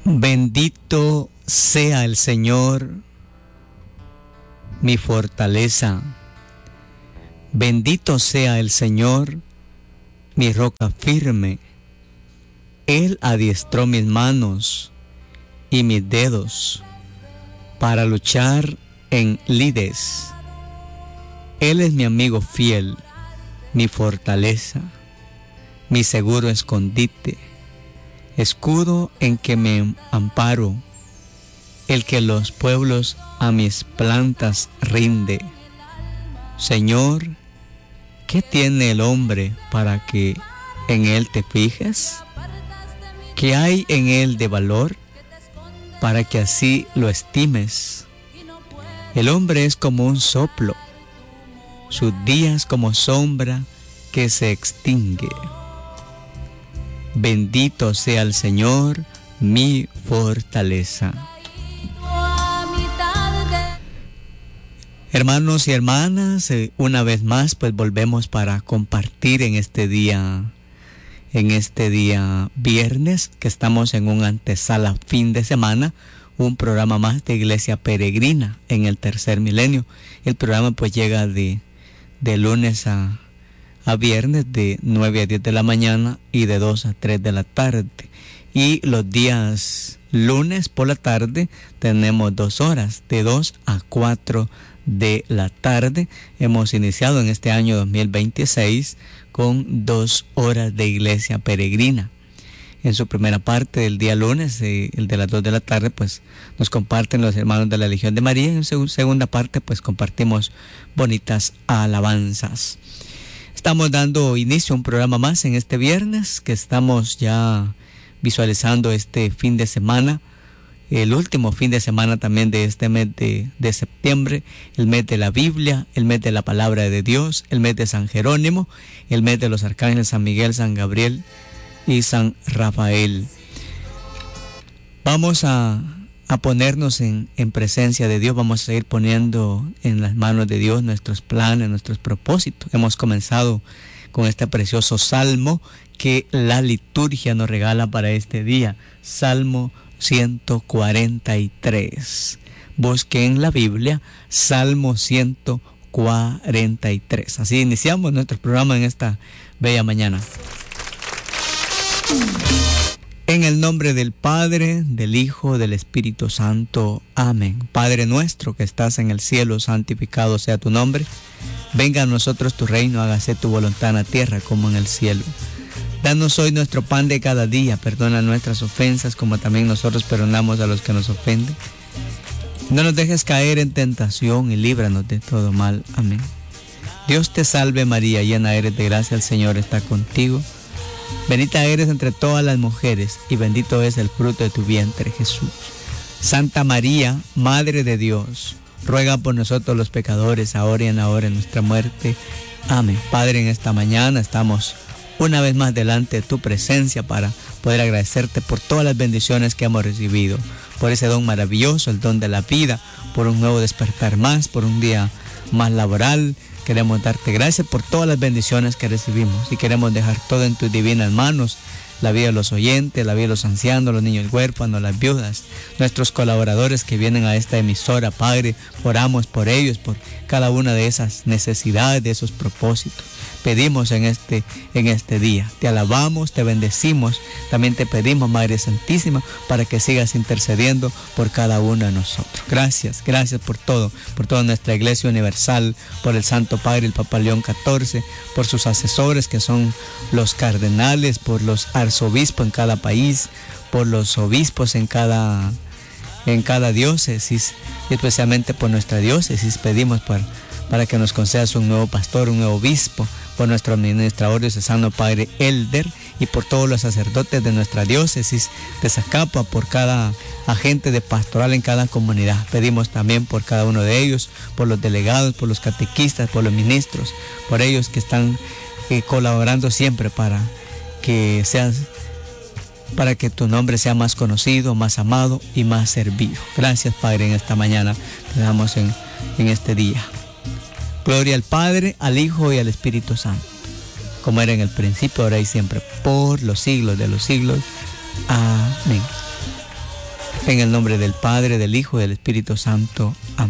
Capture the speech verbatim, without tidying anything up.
Bendito sea el Señor, mi fortaleza. Bendito sea el Señor, mi roca firme. Él adiestró mis manos y mis dedos para luchar en lides. Él es mi amigo fiel, mi fortaleza, mi seguro escondite, escudo en que me amparo, el que los pueblos a mis plantas rinde. Señor, ¿qué tiene el hombre para que en él te fijes? ¿Qué hay en él de valor para que así lo estimes? El hombre es como un soplo, sus días como sombra que se extingue. Bendito sea el Señor, mi fortaleza. Hermanos y hermanas, una vez más pues volvemos para compartir en este día, en este día viernes, que estamos en un antesala fin de semana, un programa más de Iglesia Peregrina en el tercer milenio. El programa pues llega de, de lunes a a viernes de nueve a diez de la mañana y de dos a tres de la tarde. Y los días lunes por la tarde tenemos dos horas, de dos a cuatro de la tarde. Hemos iniciado en este año dos mil veintiséis con dos horas de Iglesia Peregrina. En su primera parte del día lunes, eh, el de las dos de la tarde, pues nos comparten los hermanos de la Legión de María. En su segunda parte, pues compartimos bonitas alabanzas. Estamos dando inicio a un programa más en este viernes, que estamos ya visualizando este fin de semana, el último fin de semana también de este mes de, de septiembre, el mes de la Biblia, el mes de la Palabra de Dios, el mes de San Jerónimo, el mes de los arcángeles San Miguel, San Gabriel y San Rafael. Vamos a, a ponernos en, en presencia de Dios, vamos a ir poniendo en las manos de Dios nuestros planes, nuestros propósitos. Hemos comenzado con este precioso salmo que la liturgia nos regala para este día, Salmo ciento cuarenta y tres. Busque en la Biblia Salmo ciento cuarenta y tres. Así iniciamos nuestro programa en esta bella mañana. En el nombre del Padre, del Hijo, del Espíritu Santo. Amén. Padre nuestro que estás en el cielo, santificado sea tu nombre. Venga a nosotros tu reino, hágase tu voluntad en la tierra como en el cielo. Danos hoy nuestro pan de cada día, perdona nuestras ofensas como también nosotros perdonamos a los que nos ofenden. No nos dejes caer en tentación y líbranos de todo mal. Amén. Dios te salve María, llena eres de gracia, el Señor está contigo. Bendita eres entre todas las mujeres y bendito es el fruto de tu vientre, Jesús. Santa María, Madre de Dios, ruega por nosotros los pecadores, ahora y en la hora de nuestra muerte. Amén. Padre, en esta mañana estamos una vez más delante de tu presencia para poder agradecerte por todas las bendiciones que hemos recibido, por ese don maravilloso, el don de la vida, por un nuevo despertar más, por un día más laboral. Queremos darte gracias por todas las bendiciones que recibimos y queremos dejar todo en tus divinas manos, la vida de los oyentes, la vida de los ancianos, los niños huérfanos, las viudas, nuestros colaboradores que vienen a esta emisora. Padre, oramos por ellos, por cada una de esas necesidades, de esos propósitos. Pedimos en este, en este día, te alabamos, te bendecimos, también te pedimos, Madre Santísima, para que sigas intercediendo por cada uno de nosotros. Gracias, gracias por todo, por toda nuestra Iglesia Universal, por el Santo Padre, el Papa León catorce, por sus asesores que son los cardenales, por los arzobispos en cada país, por los obispos en cada, en cada diócesis, y especialmente por nuestra diócesis. Pedimos por, para que nos concedas un nuevo pastor, un nuevo obispo, por nuestro administrador diocesano Padre Elder y por todos los sacerdotes de nuestra diócesis de Zacapa, por cada agente de pastoral en cada comunidad. Pedimos también por cada uno de ellos, por los delegados, por los catequistas, por los ministros, por ellos que están eh, colaborando siempre para que seas, para que tu nombre sea más conocido, más amado y más servido. Gracias, Padre, en esta mañana te damos en, en este día. Gloria al Padre, al Hijo y al Espíritu Santo, como era en el principio, ahora y siempre, por los siglos de los siglos. Amén. En el nombre del Padre, del Hijo y del Espíritu Santo. Amén.